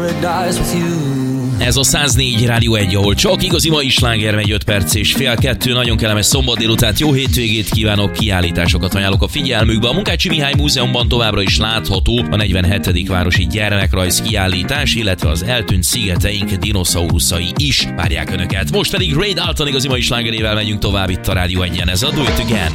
Ez a 104 Rádió 1, ahol csak igazi mai sláger megy 5 perc és fél 2. Nagyon kellemes szombat délután, jó hétvégét kívánok, kiállításokat ajánlok a figyelmükbe. A Munkácsi Mihály Múzeumban továbbra is látható a 47. városi gyermekrajz kiállítás, illetve az eltűnt szigeteink dinoszauruszai is várják önöket. Most pedig Ray Dalton igazi mai slágerével megyünk tovább itt a Rádió 1-en, ez a Do It Again.